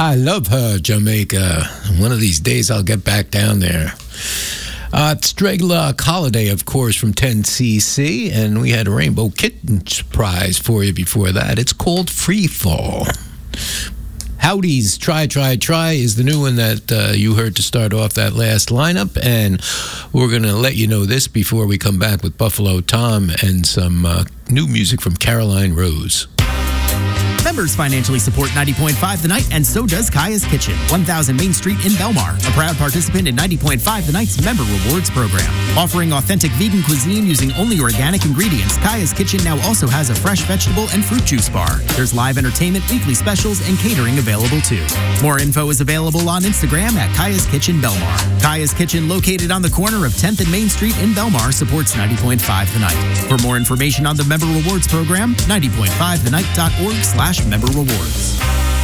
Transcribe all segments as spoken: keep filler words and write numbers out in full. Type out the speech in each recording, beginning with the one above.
I love her, Jamaica. One of these days I'll get back down there. Uh, it's Dreg Luck Holiday, of course, from ten C C, and we had a Rainbow Kitten prize for you before that. It's called Free Fall. Howdy's Try, Try, Try is the new one that uh, you heard to start off that last lineup, and we're going to let you know this before we come back with Buffalo Tom and some uh, new music from Caroline Rose. Members financially support ninety point five The Night, and so does Kaya's Kitchen, one thousand Main Street in Belmar, a proud participant in ninety point five The Night's Member Rewards program. Offering authentic vegan cuisine using only organic ingredients, Kaya's Kitchen now also has a fresh vegetable and fruit juice bar. There's live entertainment, weekly specials, and catering available too. More info is available on Instagram at Kaya's Kitchen Belmar. Kaya's Kitchen, located on the corner of tenth and Main Street in Belmar, supports ninety point five The Night. For more information on the Member Rewards program, ninety point five the night dot org slash member rewards.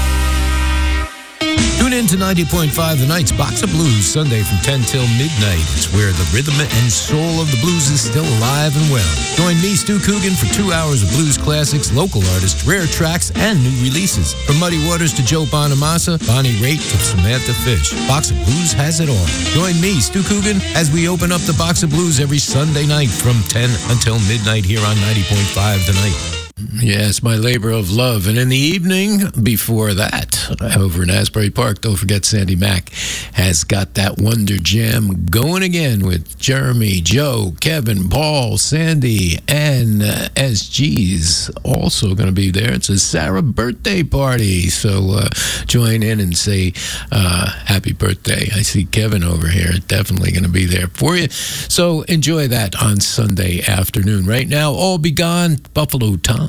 Tune in to ninety point five The Night's Box of Blues, Sunday from ten till midnight. It's where the rhythm and soul of the blues is still alive and well. Join me, Stu Coogan, for two hours of blues classics, local artists, rare tracks, and new releases. From Muddy Waters to Joe Bonamassa, Bonnie Raitt to Samantha Fish, Box of Blues has it all. Join me, Stu Coogan, as we open up the Box of Blues every Sunday night from ten until midnight here on ninety point five The Night. Yes, my labor of love. And in the evening, before that, over in Asbury Park, don't forget Sandy Mack has got that Wonder Jam going again with Jeremy, Joe, Kevin, Paul, Sandy, and uh, S G's also going to be there. It's a Sarah birthday party. So uh, join in and say uh, happy birthday. I see Kevin over here. Definitely going to be there for you. So enjoy that on Sunday afternoon. Right now, All Be Gone, Buffalo Tom.